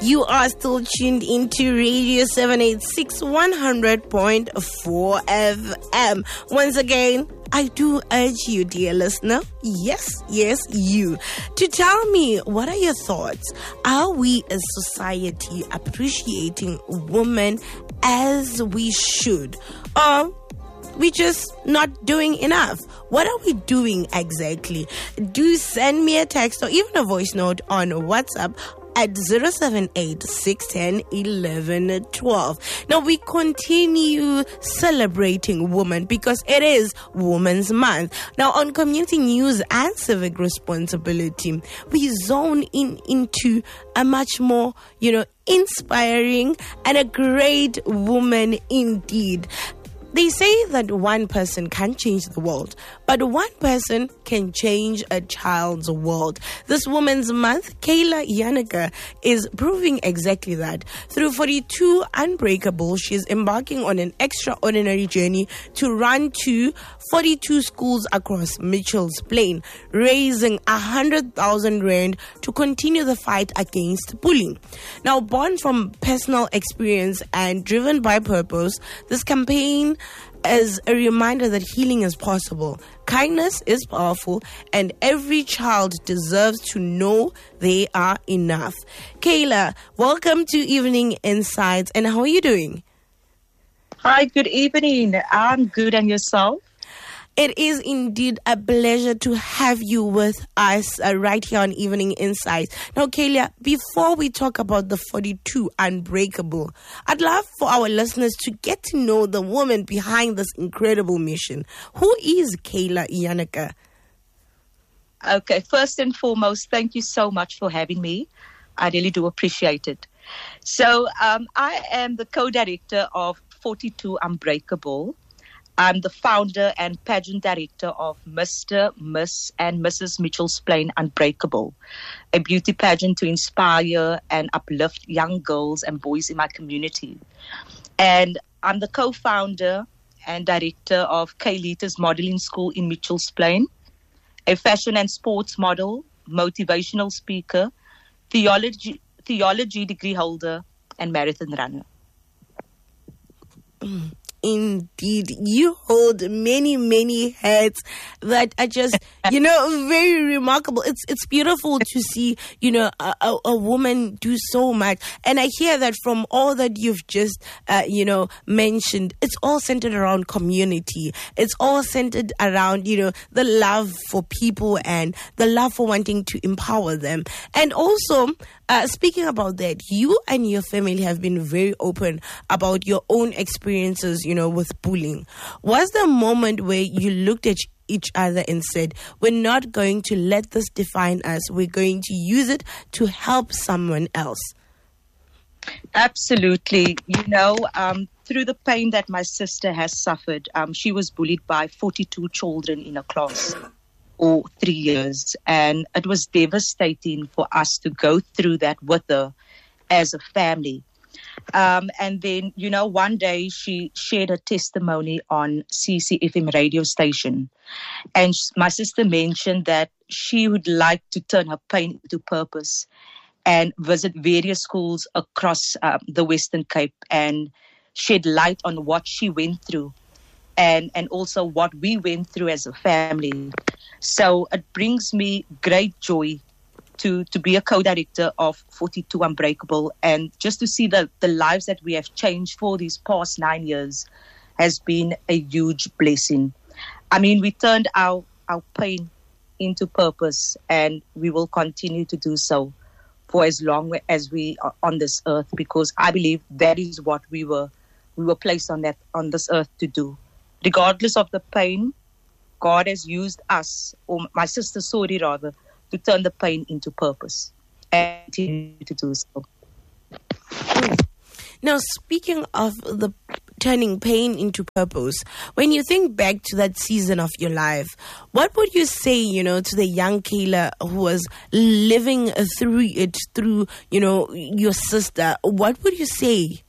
You are still tuned into Radio 786 100.4 FM. Once again, I do urge you, dear listener, yes, you, to tell me, what are your thoughts? Are we as society appreciating women as we should? Or we just not doing enough? What are we doing exactly? Do send me a text or even a voice note on WhatsApp at 078-610-1112. Now, we continue celebrating women because it is Women's Month. Now, on community news and civic responsibility, we zone into a much more, inspiring and a great woman indeed. They say that one person can change the world, but one person can change a child's world. This Women's Month, Kayla Iannica is proving exactly that. Through 42 Unbreakable, she is embarking on an extraordinary journey to run to 42 schools across Mitchell's Plain, raising 100,000 rand to continue the fight against bullying. Now, born from personal experience and driven by purpose, this campaign is a reminder that healing is possible, kindness is powerful, and every child deserves to know they are enough. Kayla, welcome to Evening Insights, and how are you doing? Hi, good evening. I'm good, and yourself? It is indeed a pleasure to have you with us right here on Evening Insights. Now, Kayla, before we talk about the 42 Unbreakable, I'd love for our listeners to get to know the woman behind this incredible mission. Who is Kayla Iannica? Okay, first and foremost, thank you so much for having me. I really do appreciate it. So, I am the co-director of 42 Unbreakable. I'm the founder and pageant director of Mr., Miss, and Mrs. Mitchell's Plain Unbreakable, a beauty pageant to inspire and uplift young girls and boys in my community. And I'm the co-founder and director of Kaylita's Modeling School in Mitchell's Plain, a fashion and sports model, motivational speaker, theology degree holder, and marathon runner. Indeed, you hold many hats that are just, very remarkable. It's beautiful to see, a woman do so much. And I hear that from all that you've just, mentioned. It's all centered around community. It's all centered around, the love for people and the love for wanting to empower them. And also, speaking about that, you and your family have been very open about your own experiences, with bullying. Was there a moment where you looked at each other and said, we're not going to let this define us, we're going to use it to help someone else? Absolutely. Through the pain that my sister has suffered, she was bullied by 42 children in a class for 3 years. And it was devastating for us to go through that with her as a family. And then, one day she shared her testimony on CCFM radio station. And my sister mentioned that she would like to turn her pain into purpose and visit various schools across the Western Cape and shed light on what she went through and also what we went through as a family. So it brings me great joy to be a co-director of 42 Unbreakable, and just to see the lives that we have changed for these past 9 years has been a huge blessing. I mean, we turned our pain into purpose, and we will continue to do so for as long as we are on this earth, because I believe that is what we were placed on this earth to do. Regardless of the pain, God has used us, or my sister Sori rather, to turn the pain into purpose and continue to do so. Now, speaking of the turning pain into purpose, when you think back to that season of your life, what would you say, to the young Kayla who was living through it, through, your sister? What would you say?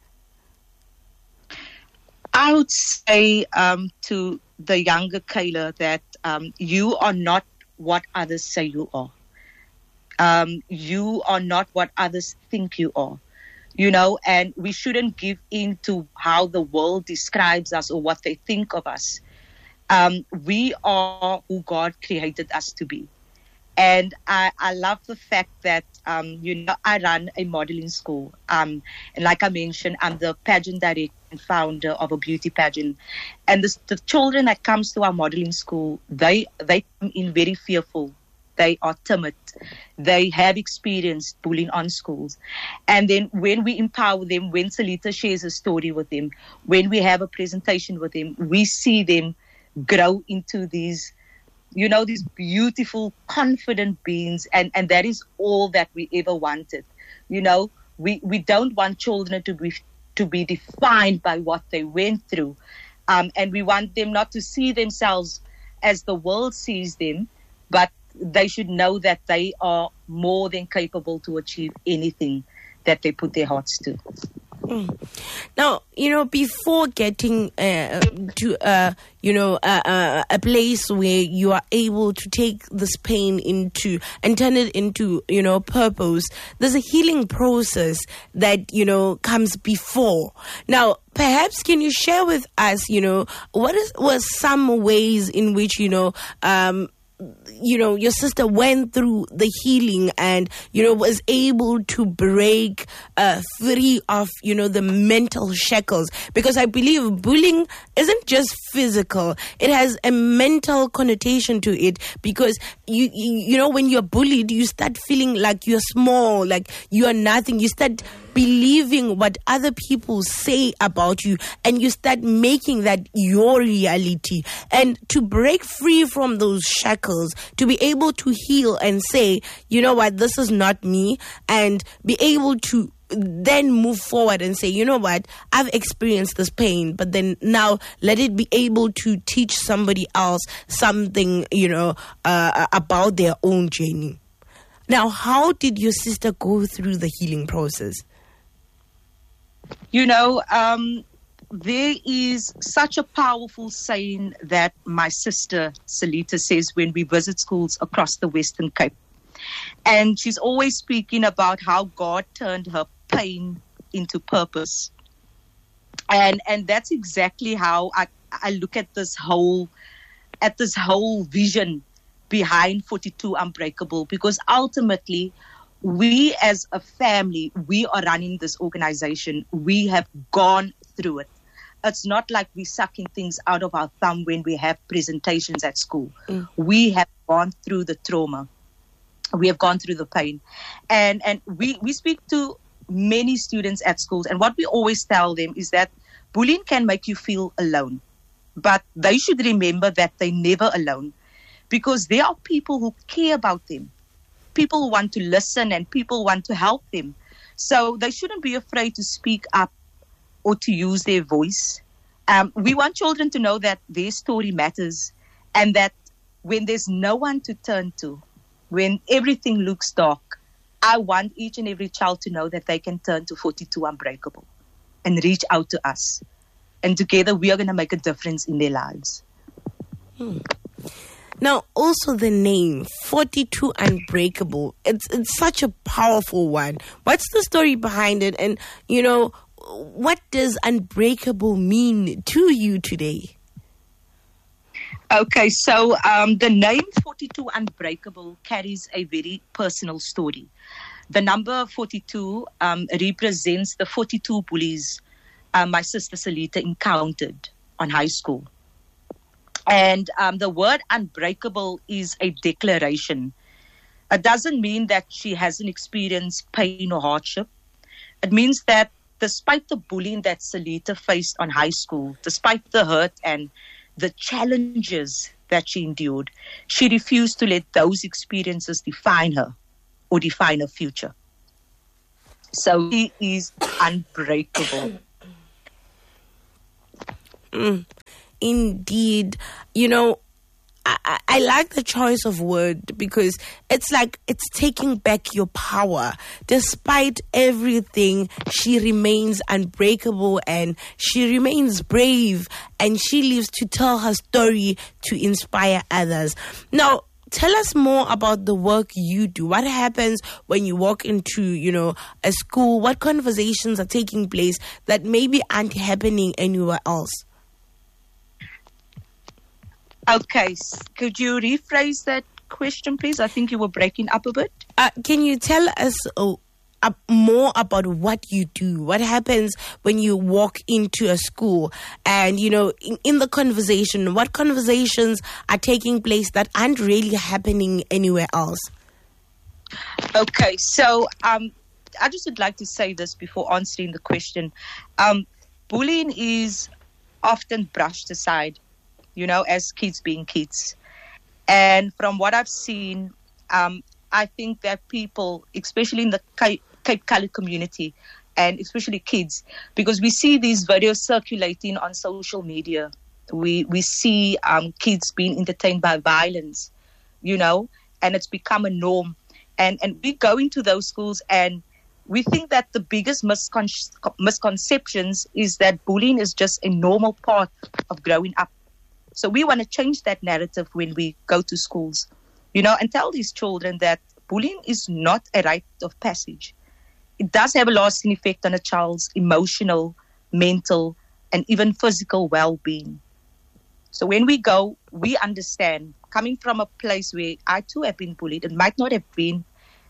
I would say to the younger Kayla that you are not what others say you are. You are not what others think you are, and we shouldn't give in to how the world describes us or what they think of us. We are who God created us to be. And I love the fact that, I run a modeling school. And like I mentioned, I'm the pageant director and founder of a beauty pageant. And the children that comes to our modeling school, they come in very fearful. They are timid. They have experienced bullying on schools. And then when we empower them, when Selita shares a story with them, when we have a presentation with them, we see them grow into these beautiful, confident beings. And that is all that we ever wanted. We don't want children to be defined by what they went through. And we want them not to see themselves as the world sees them, but they should know that they are more than capable to achieve anything that they put their hearts to. Now, before getting to a place where you are able to take this pain and turn it into, purpose, there's a healing process that, comes before. Now, perhaps can you share with us, what was some ways in which, your sister went through the healing and, was able to break free of, the mental shackles? Because I believe bullying isn't just physical. It has a mental connotation to it, because, when you're bullied, you start feeling like you're small, like you are nothing. You start believing what other people say about you, and you start making that your reality. And to break free from those shackles, to be able to heal and say, this is not me, and be able to then move forward and say, I've experienced this pain, but then now let it be able to teach somebody else something, about their own journey. Now, how did your sister go through the healing process? There is such a powerful saying that my sister Selita says when we visit schools across the Western Cape. And she's always speaking about how God turned her pain into purpose. And that's exactly how I look at this whole vision behind 42 Unbreakable, because ultimately we as a family, we are running this organization. We have gone through it. It's not like we're sucking things out of our thumb when we have presentations at school. We have gone through the trauma. We have gone through the pain. And we speak to many students at schools, and what we always tell them is that bullying can make you feel alone. But they should remember that they're never alone, because there are people who care about them. People who want to listen and people want to help them. So they shouldn't be afraid to speak up or to use their voice. We want children to know that their story matters, and that when there's no one to turn to, when everything looks dark, I want each and every child to know that they can turn to 42 Unbreakable and reach out to us. And together we are going to make a difference in their lives. Now, also the name 42 Unbreakable, it's such a powerful one. What's the story behind it? And, what does unbreakable mean to you today? Okay, so the name 42 Unbreakable carries a very personal story. The number 42 represents the 42 bullies my sister Selita encountered on high school. And the word unbreakable is a declaration. It doesn't mean that she hasn't experienced pain or hardship. It means that despite the bullying that Selita faced on high school, despite the hurt and the challenges that she endured, she refused to let those experiences define her or define her future. So she is unbreakable. Indeed. I like the choice of word, because it's like it's taking back your power. Despite everything, she remains unbreakable and she remains brave, and she lives to tell her story to inspire others. Now, tell us more about the work you do. What happens when you walk into, a school? What conversations are taking place that maybe aren't happening anywhere else? Okay, could you rephrase that question, please? I think you were breaking up a bit. Can you tell us more about what you do? What happens when you walk into a school and, in the conversation, what conversations are taking place that aren't really happening anywhere else? Okay, so I just would like to say this before answering the question. Bullying is often brushed aside, as kids being kids. And from what I've seen, I think that people, especially in the Cape Colored community, and especially kids, because we see these videos circulating on social media. We see kids being entertained by violence, and it's become a norm. And we go into those schools and we think that the biggest misconceptions is that bullying is just a normal part of growing up. So we want to change that narrative when we go to schools, and tell these children that bullying is not a rite of passage. It does have a lasting effect on a child's emotional, mental, and even physical well-being. So when we go, we understand, coming from a place where I too have been bullied, it might not have been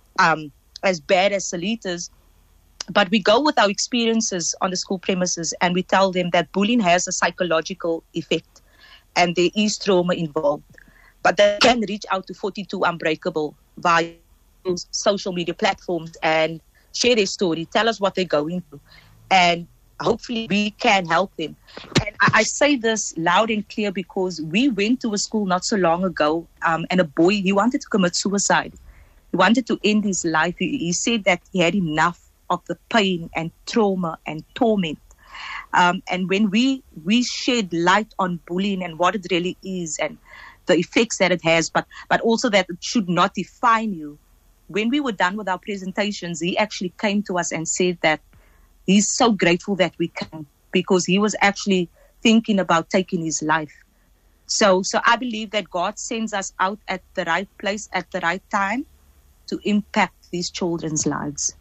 as bad as Selita's, but we go with our experiences on the school premises and we tell them that bullying has a psychological effect and there is trauma involved. But they can reach out to 42 Unbreakable via social media platforms and share their story, tell us what they're going through, and hopefully we can help them. And I say this loud and clear because we went to a school not so long ago, and a boy, he wanted to commit suicide. He wanted to end his life. He said that he had enough of the pain and trauma and torment. And when we shed light on bullying and what it really is and the effects that it has, but also that it should not define you, when we were done with our presentations, he actually came to us and said that he's so grateful that we came because he was actually thinking about taking his life. So I believe that God sends us out at the right place at the right time to impact these children's lives.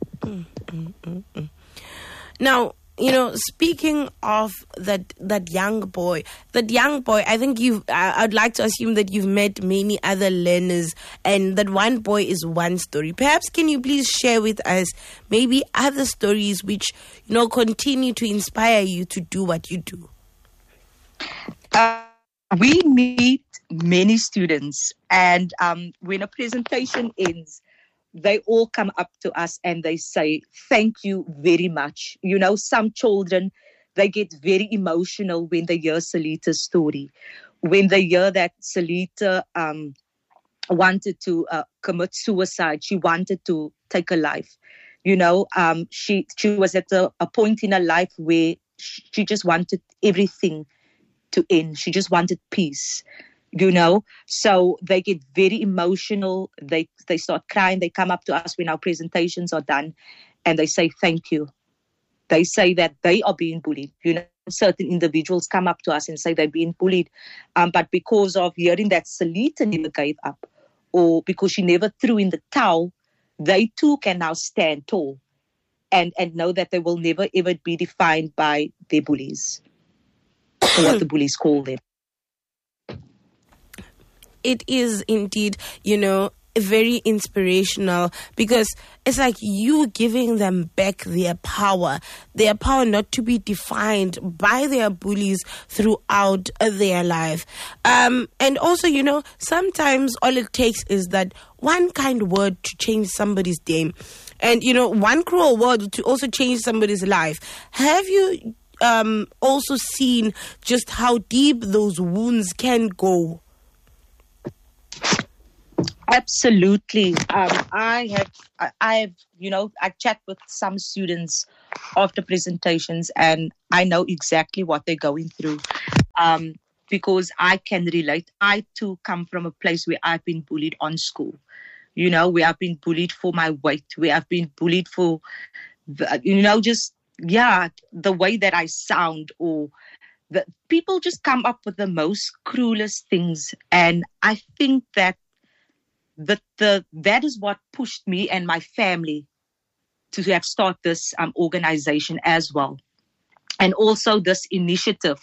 Now, speaking of that young boy, I think I'd like to assume that you've met many other learners and that one boy is one story. Perhaps can you please share with us maybe other stories which, continue to inspire you to do what you do? We meet many students and when a presentation ends, they all come up to us and they say, thank you very much. Some children, they get very emotional when they hear Selita's story. When they hear that Selita wanted to commit suicide, she wanted to take her life. She was at a point in her life where she just wanted everything to end. She just wanted peace. So they get very emotional. They start crying. They come up to us when our presentations are done and they say, thank you. They say that they are being bullied. Certain individuals come up to us and say they're being bullied. But because of hearing that Selita never gave up or because she never threw in the towel, they too can now stand tall and know that they will never ever be defined by their bullies or what the bullies call them. It is indeed, very inspirational because it's like you giving them back their power not to be defined by their bullies throughout their life. And also, sometimes all it takes is that one kind word to change somebody's day. And, one cruel word to also change somebody's life. Have you also seen just how deep those wounds can go? Absolutely. I chat with some students after presentations and I know exactly what they're going through because I can relate. I too come from a place where I've been bullied on school, where I've been bullied for my weight, where I've been bullied for, the way that I sound or the people just come up with the most cruelest things. And I think that that is what pushed me and my family to have started this organization as well. And also this initiative